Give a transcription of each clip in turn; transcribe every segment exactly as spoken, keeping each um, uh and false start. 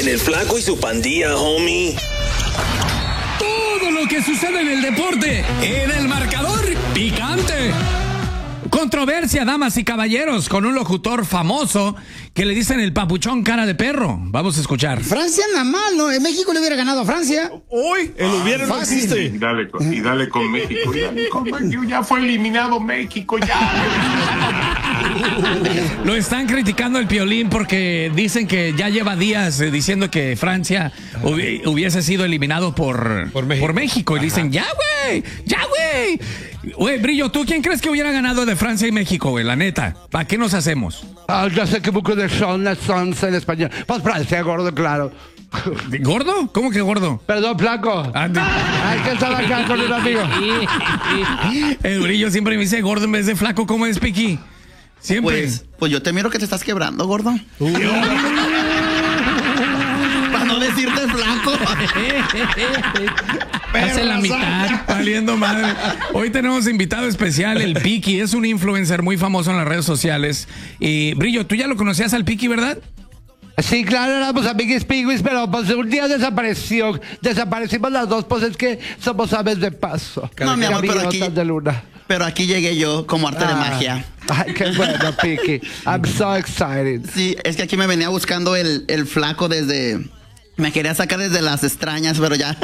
En el Flaco y su pandilla, homie. Todo lo que sucede en el deporte, en el marcador picante. Controversia, damas y caballeros, con un locutor famoso que le dicen el papuchón cara de perro. Vamos a escuchar. Francia anda mal, ¿no? En México le hubiera ganado a Francia. Hoy, el hubiera no existe. Y dale, con, y dale con México. Y dale con México. Ya fue eliminado México, ya. Lo están criticando el Piolín porque dicen que ya lleva días eh, diciendo que Francia hubi- hubiese sido eliminado por, Por México. por México. Y dicen, ya, güey, ya, güey. Güey, Brillo, ¿tú quién crees que hubiera ganado de Francia y México, güey? La neta. ¿Para qué nos hacemos? Ah, ya sé que buco de son, son en español. Pues Francia, gordo, claro. ¿Gordo? ¿Cómo que gordo? Perdón, flaco. Ah, de- Hay que estar acá con un amigo. El Brillo siempre me dice gordo en vez de flaco. ¿Cómo es, Piqui? Siempre. Pues, pues yo te miro que te estás quebrando, gordo. Para no decirte flaco. Hace la mitad. Valiendo madre. Hoy tenemos invitado especial, el Piqui. Es un influencer muy famoso en las redes sociales. Y Brillo, tú ya lo conocías al Piqui, ¿verdad? Sí, claro, éramos amiguis piguis, pero pues un día desapareció. Desaparecimos las dos, pues es que somos aves de paso. No, mi amor, pero aquí, Gaviotas de luna. pero aquí llegué yo como arte de Ah. magia. Ay, qué bueno, Piqui. I'm so excited. Sí, es que aquí me venía buscando el, el flaco desde... Me quería sacar desde las extrañas, pero ya.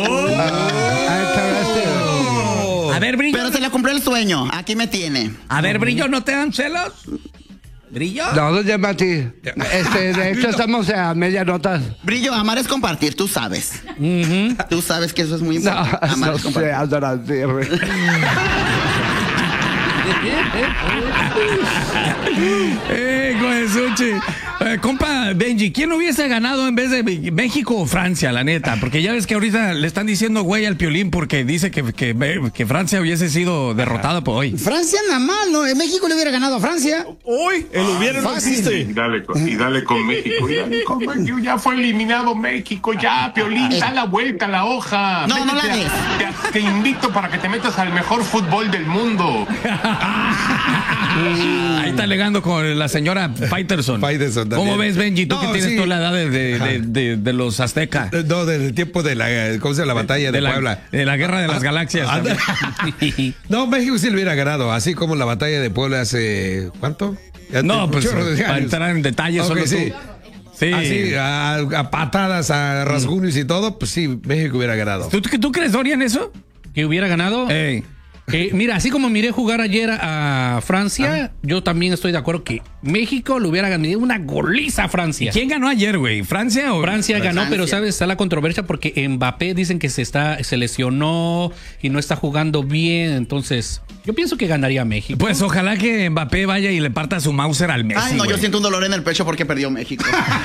Oh. A ver, Brillo. Pero se le cumplió el sueño. Aquí me tiene. A ver, Brillo, ¿no te dan celos? ¿Brillo? No, doña Mati. Este, de hecho, estamos a media nota. Brillo, amar es compartir, tú sabes. Tú sabes que eso es muy No, importante. Amar no es compartir. sé, Adorante. Eh, Goesuchi. Eh, compa Benji, ¿quién hubiese ganado en vez de México o Francia, la neta? Porque ya ves que ahorita le están diciendo güey al Piolín porque dice que, que, que Francia hubiese sido derrotada por hoy. Francia anda mal, ¿no? En México le hubiera ganado a Francia. Hoy, el hubiera no Fácil. existe. Y dale, con, y dale con México. Y dale con México. Ya fue eliminado México, ya. Piolín, da la vuelta a la hoja. No, no la Métete des. a- Te, te invito para que te metas al mejor fútbol del mundo. Ahí está alegando con la señora Faitelson. Faitelson también. ¿Cómo ves, Benji? Tú No, que tienes sí. toda la edad de, de, de, de- de los aztecas. No, del tiempo de la, ¿cómo se llama? La batalla de, la, Puebla. de la guerra de las galaxias. Ah, también. No, México sí le hubiera ganado, así como la batalla de Puebla hace, ¿cuánto? Ya No, te- pues chorro de para años. entrar en detalles, Ok, solo tú. sí. Sí. Así, a, a patadas, a rasguños y todo, pues sí, México hubiera ganado. ¿Tú, tú crees, Dorian, eso? Que hubiera ganado. Ey. Eh, mira, así como miré jugar ayer a Francia, yo también estoy de acuerdo que México le hubiera ganado una goliza a Francia. ¿Quién ganó ayer, güey? ¿Francia o...? Francia ganó, Francia. pero sabes, está la controversia porque Mbappé dicen que se está se lesionó y no está jugando bien, entonces yo pienso que ganaría México. Pues ojalá que Mbappé vaya y le parta su Mauser al Messi. Ay, no, yo güey. siento un dolor en el pecho porque perdió México.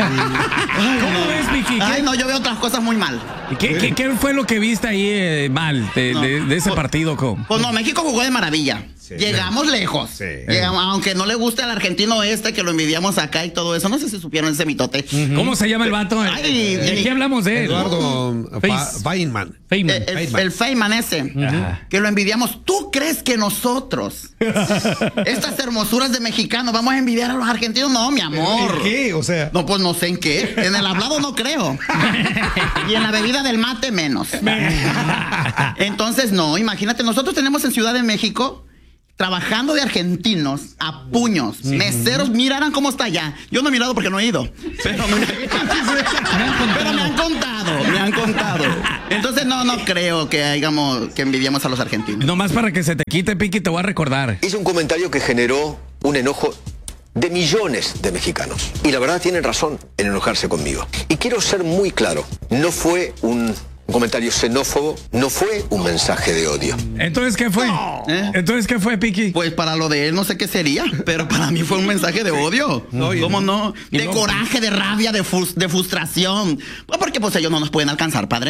¿Cómo ves, Vicky? Ay, ¿Qué, no, yo veo otras cosas muy mal. qué- qué- qué fue lo que viste ahí eh, mal de, No. de- de ese Pues- partido? Co? Pues no, México jugó de maravilla. Llegamos lejos. Sí. Llegamos- aunque no le guste al argentino este, que lo envidiamos acá y todo eso. No sé si supieron ese mitote. ¿Cómo se llama el vato? Ay, ¿De ay, qué hablamos de él? Eduardo Fa- Face. Feynman. Feynman. Eh, el, Feynman. el Feynman ese, que lo envidiamos. ¿Tú crees que nosotros, estas hermosuras de mexicanos, vamos a envidiar a los argentinos? No, mi amor. ¿En qué? O sea, No, pues no sé en qué. En el hablado no creo. Y en la bebida del mate menos. Entonces, no, imagínate, nosotros tenemos en Ciudad de México trabajando de argentinos a puños. Meseros, miraran cómo está allá. Yo no he mirado porque no he ido. Pero me, pero me han contado, me han contado. Entonces, no, no creo que hayamos, que envidiamos a los argentinos. Nomás para que se te quite, Piqui, te voy a recordar. Hizo un comentario que generó un enojo de millones de mexicanos. Y la verdad tienen razón en enojarse conmigo. Y quiero ser muy claro, no fue un comentario xenófobo, no fue un mensaje de odio. Entonces, ¿qué fue? ¿Eh? Entonces, ¿qué fue, Piqui? Pues para lo de él no sé qué sería, pero para mí fue un mensaje de odio. No, y- ¿Cómo no? y De no- coraje, de rabia, de, frus- de frustración. Pues porque pues ellos no nos pueden alcanzar, padre.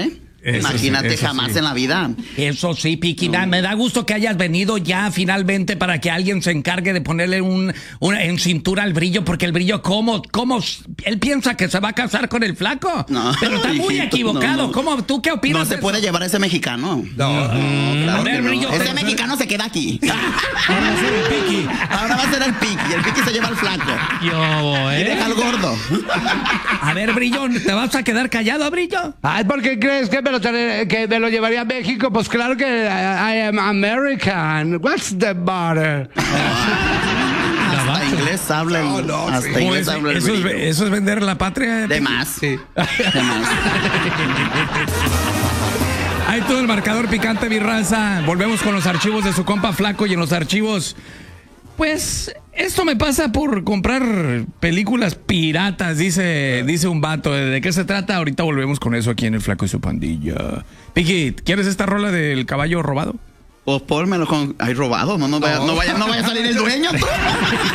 Eso Imagínate, sí, eso jamás sí. en la vida. Eso sí, Piqui, da- me da gusto que hayas venido ya finalmente para que alguien se encargue de ponerle un, una en cintura al Brillo, porque el Brillo, ¿cómo, cómo? Él piensa que se va a casar con el flaco. No, pero está muy hijito, equivocado. no, no. ¿Cómo? ¿Tú qué opinas? No se de puede eso? llevar a ese mexicano. No, Claro A ver, que no. Brillo, Ese pero- mexicano se queda aquí. Ahora va a ser el Piqui. Ahora va a ser el piqui. Y el piqui se lleva al flaco. Yo, Y ¿eh? deja al gordo. A ver, Brillo, ¿te vas a quedar callado, Brillo? Ay, ¿por qué crees que me lo, trae- que me lo llevaría a México? Pues claro que I, I am American. What's the matter? Hasta inglés habla. el- No, no, hasta sí. ¿Cómo inglés es? habla el Eso, es, Brillo. eso es vender la patria. De Piqui. más. sí. De más. Hay todo el marcador picante, mi raza. Volvemos con los archivos de su compa Flaco y en los archivos. Pues esto me pasa por comprar películas piratas, dice, dice un vato. ¿De qué se trata? Ahorita volvemos con eso aquí en el Flaco y su pandilla. Piqui, ¿quieres esta rola del caballo robado? Pues pónmelo con. Ay, robado. No, no vaya, no vaya, no vaya a salir el dueño. Tú.